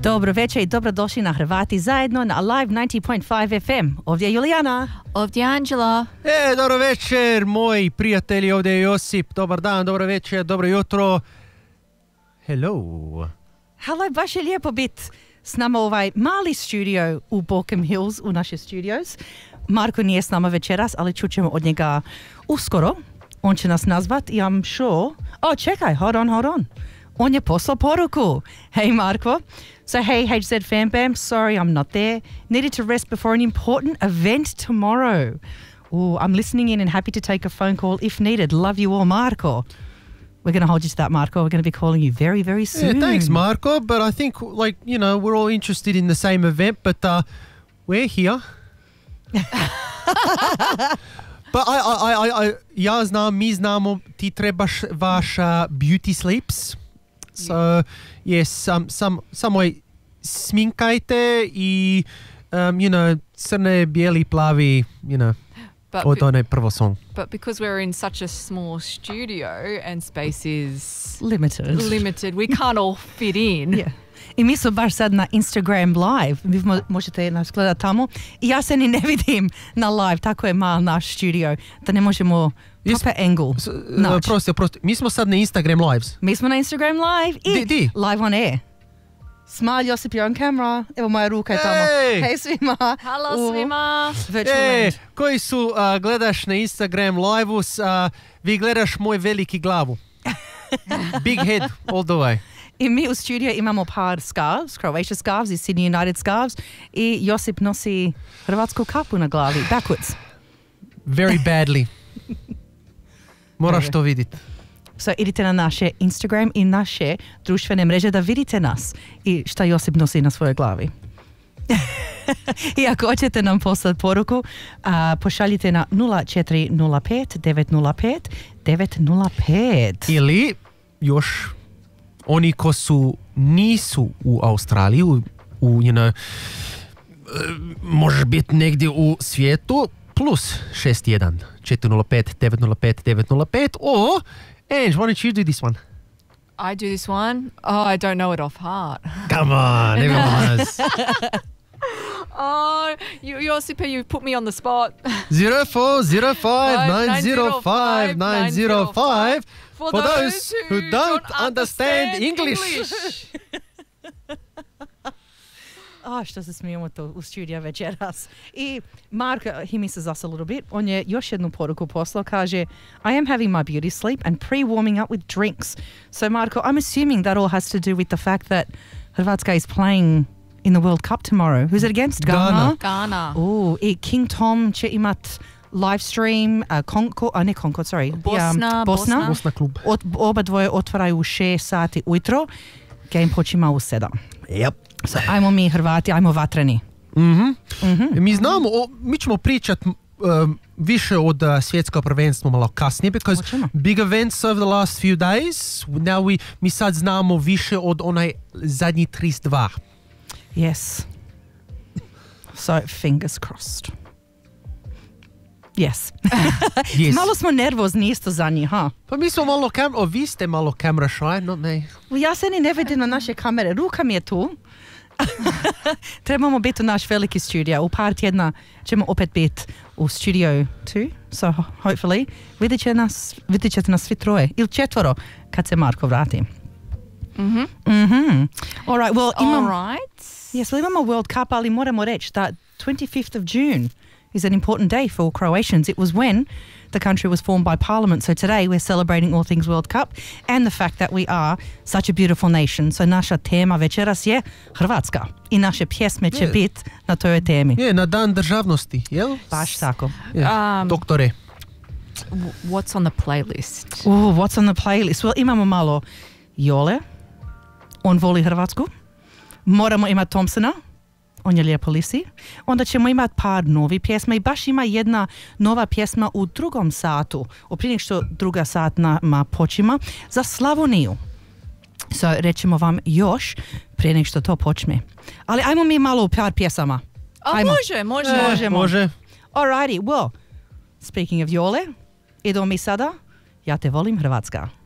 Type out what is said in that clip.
Dobro večer i dobrodošli na Hrvati zajedno na Alive 90.5 FM. Ovdje je Julijana. Ovdje je Anđela. Dobro večer, moji prijatelji, ovdje je Josip. Dobar dan, dobro večer, dobro jutro. Hello. Halo, baš je lijepo biti s nama ovaj mali studio u Balcombe Hills, u naše studios. Marko nije s nama večeras, ali čućemo od njega uskoro. On će nas nazvat i I'm sure... Oh, čekaj, hold on. On je poslao poruku. Hey, Marko. So, hey, HZ Fan Bam, sorry I'm not there. Needed to rest before an important event tomorrow. Ooh, I'm listening in and happy to take a phone call if needed. Love you all, Marko. We're going to hold you to that, Marko. We're going to be calling you very, very soon. Yeah, thanks, Marko. But I think, we're all interested in the same event, but we're here. But ja znam, mi znamo, ti trebaš vaš beauty sleeps. So, yes, samo sminkajte i, crne, bijeli, plavi, od onaj prvo song. But because we're in such a small studio and space is limited, we can't all fit in. Yeah. I mi smo baš sad na Instagram live. Vi možete nas gledati tamo. I ja se ni ne vidim na live. Tako je mal naš studio. Da ne možemo proper angle naći. Prosti. Mi smo sad na Instagram lives. Mi smo na Instagram live i Di? live on air. Smile, Josip je on camera. Evo moja ruka je tamo. Hej svima. Halo svima. Koji su gledaš na Instagram live-us, vi gledaš moj veliki glavu. Big head all the way. I mi u studiju imamo par scarves, Croatia scarves i Sydney United scarves i Josip nosi hrvatsku kapu na glavi, backwards. Very badly. Moraš to vidjeti. So idite na naše Instagram i naše društvene mreže da vidite nas i šta Josip nosi na svojoj glavi. I ako hoćete nam poslati poruku, pošaljite na 0405 905 905. Ili još oni ko nisu u Australiji, može biti negdje u svijetu, plus 61 405 905 905, or Ange, why don't you do this one? I do this one? Oh, I don't know it off heart. Come on, everyone has. Oh, Josipa, you put me on the spot. 0405 905 905 for those who don't understand English. Što se smijemo to u studiju večeras. I Mark, he misses us a little bit. On je još jednu poruku poslao, kaže I am having my beauty sleep and pre-warming up with drinks. So Marko, I'm assuming that all has to do with the fact that Hrvatska is playing in the World Cup tomorrow. Who's it against? Ghana. I King Tom će imat live stream, Bosna klub. Oba dvoje otvaraju u 6 sati ujutro. Game počima u 7. Yep. So, ajmo mi Hrvati, ajmo vatreni. Mi znamo, mi ćemo pričati više od svjetskog prvenstva malo kasnije, because big events over the last few days. Now mi sad znamo više od onaj zadnji 32. Yes. So, fingers crossed. Yes. Yes. Malo smo nervozni isto za njih, ha? Pa mi smo malo vi ste malo camera shy, not me. Ja se ni ne vidim na naše kamere, ruka mi je tu. Trebamo biti u naš veliki studio. U par tjedna ćemo opet biti u studio 2, so hopefully vidjet ćete nas svi troje ili 4 kad se Marko vrati. All right, well, imamo World Cup, ali moramo reći da 25th of June is an important day for Croatians. It was when the country was formed by Parliament. So today we're celebrating all things World Cup and the fact that we are such a beautiful nation. So naša tema večeras je Hrvatska i naše pjesme će biti na toj temi. Na dan državnosti, jel? Baš tako. Doktore. What's on the playlist? What's on the playlist? Well, imamo malo Jole. On voli Hrvatsku. Moramo imati Thompsona. On je lijepo lisi. Onda ćemo imati par novi pjesma i baš ima jedna nova pjesma u drugom satu. Prije nego što druga sat počima za Slavoniju. So, rećemo vam još prije nego što to počne. Ali ajmo mi malo u par pjesama. Može. Alrighty, well, speaking of Jole, idemo mi sada Ja te volim Hrvatska.